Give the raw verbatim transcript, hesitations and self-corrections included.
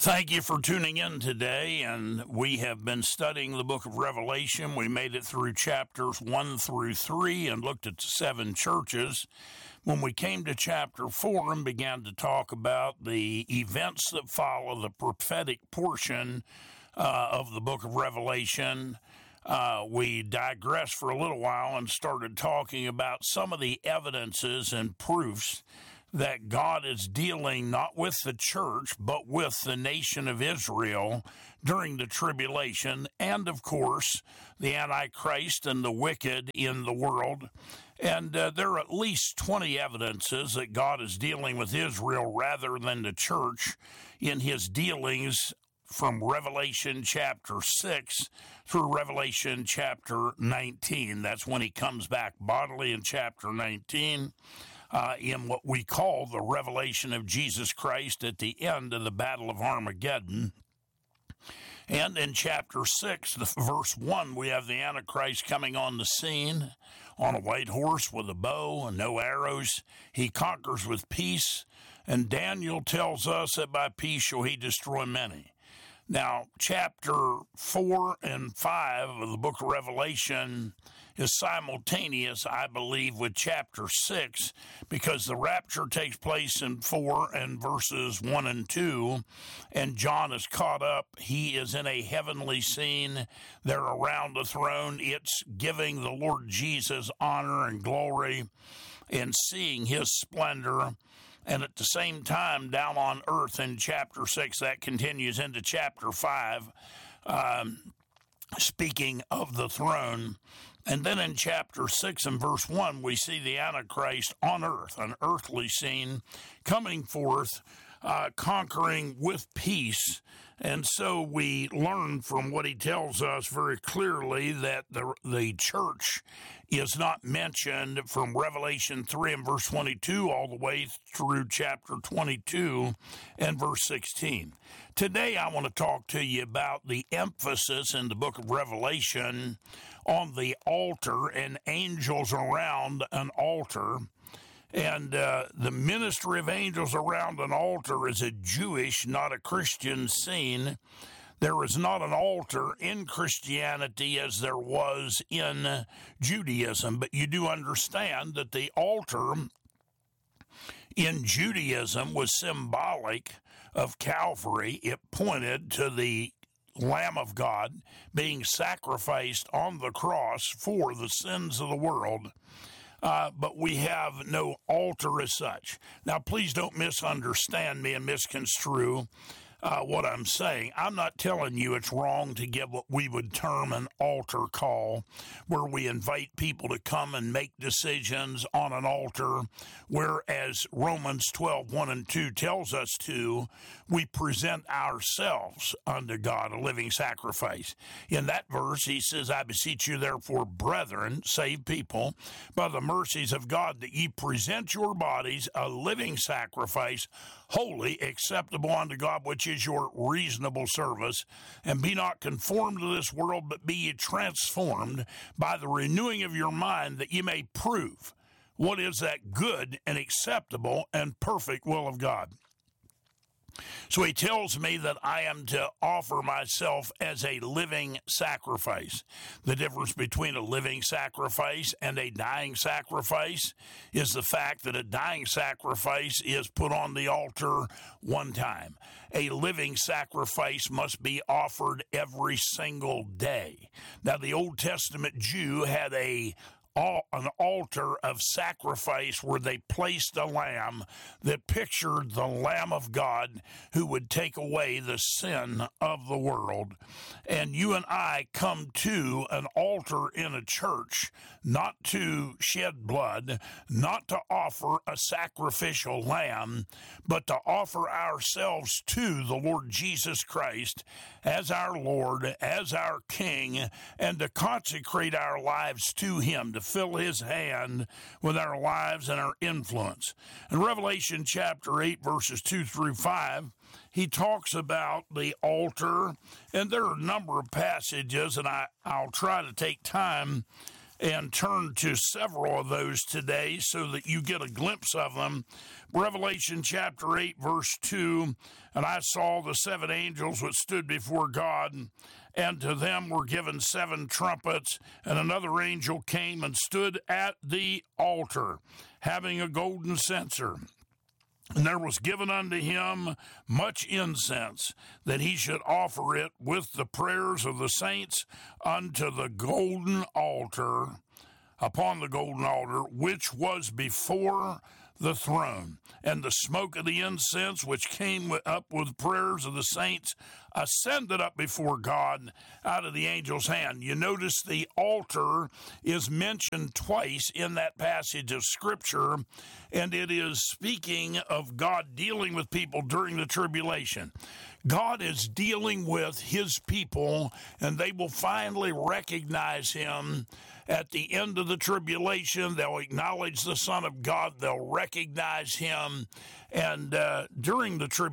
Thank you for tuning in today, and we have been studying the book of Revelation. We made it through chapters one through three and looked at the seven churches. When we came to chapter four and began to talk about the events that follow the prophetic portion uh, of the book of Revelation, uh, we digressed for a little while and started talking about some of the evidences and proofs that God is dealing not with the church, but with the nation of Israel during the tribulation, and of course, the Antichrist and the wicked in the world. And uh, there are at least twenty evidences that God is dealing with Israel rather than the church in his dealings from Revelation chapter six through Revelation chapter nineteen. That's when he comes back bodily in chapter nineteen. Uh, in what we call the revelation of Jesus Christ at the end of the Battle of Armageddon. And in chapter six, the verse one, we have the Antichrist coming on the scene on a white horse with a bow and no arrows. He conquers with peace, and Daniel tells us that by peace shall he destroy many. Now, chapter four and five of the book of Revelation is simultaneous, I believe, with chapter six, because the rapture takes place in four and verses one and two, and John is caught up. He is in a heavenly scene. They're around the throne. It's giving the Lord Jesus honor and glory and seeing his splendor. And at the same time, down on earth in chapter six, that continues into chapter five, um, speaking of the throne. And then in chapter six and verse one, we see the Antichrist on earth, an earthly scene, coming forth, uh, conquering with peace. And so we learn from what he tells us very clearly that the, the church is not mentioned from Revelation three and verse twenty-two all the way through chapter twenty-two and verse sixteen. Today I want to talk to you about the emphasis in the book of Revelation on the altar and angels around an altar. And uh, the ministry of angels around an altar is a Jewish, not a Christian scene. There is not an altar in Christianity as there was in Judaism, but you do understand that the altar in Judaism was symbolic of Calvary. It pointed to the Lamb of God being sacrificed on the cross for the sins of the world. Uh, but we have no altar as such. Now, please don't misunderstand me and misconstrue uh, what I'm saying. I'm not telling you it's wrong to give what we would term an altar call, where we invite people to come and make decisions on an altar, whereas Romans twelve, one and two tells us to, we present ourselves unto God, a living sacrifice. In that verse, he says, I beseech you therefore, brethren, saved people, by the mercies of God, that ye present your bodies a living sacrifice, holy, acceptable unto God, which is your reasonable service. And be not conformed to this world, but be ye transformed by the renewing of your mind, that ye may prove what is that good and acceptable and perfect will of God. So he tells me that I am to offer myself as a living sacrifice. The difference between a living sacrifice and a dying sacrifice is the fact that a dying sacrifice is put on the altar one time. A living sacrifice must be offered every single day. Now, the Old Testament Jew had a an altar of sacrifice where they placed a lamb that pictured the Lamb of God who would take away the sin of the world. And you and I come to an altar in a church not to shed blood, not to offer a sacrificial lamb, but to offer ourselves to the Lord Jesus Christ as our Lord, as our King, and to consecrate our lives to him, to fill his hand with our lives and our influence. In Revelation chapter eight, verses two through five, he talks about the altar, and there are a number of passages, and I, I'll try to take time and turn to several of those today so that you get a glimpse of them. Revelation chapter eight, verse two, and I saw the seven angels which stood before God, and to them were given seven trumpets, and another angel came and stood at the altar, having a golden censer. And there was given unto him much incense, that he should offer it with the prayers of the saints unto the golden altar, upon the golden altar, which was before the throne. And the smoke of the incense, which came up with prayers of the saints, ascended up before God out of the angel's hand. You notice the altar is mentioned twice in that passage of Scripture, and it is speaking of God dealing with people during the tribulation. God is dealing with his people, and they will finally recognize him at the end of the tribulation. They'll acknowledge the Son of God. They'll recognize him. And uh, during the tribulation,